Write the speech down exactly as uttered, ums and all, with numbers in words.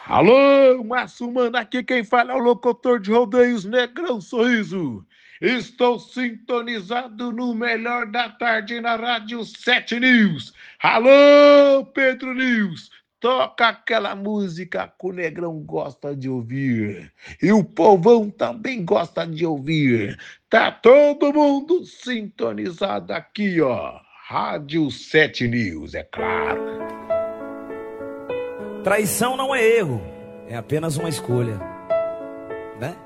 Alô, Massumana, aqui quem fala é o locutor de rodeios Negrão Sorriso. Estou sintonizado no melhor da tarde na Rádio sete News. Alô, Pedro News, toca aquela música que o Negrão gosta de ouvir. E o povão também gosta de ouvir. Tá todo mundo sintonizado aqui, ó. Rádio sete News, é claro. Traição não é erro, é apenas uma escolha, né?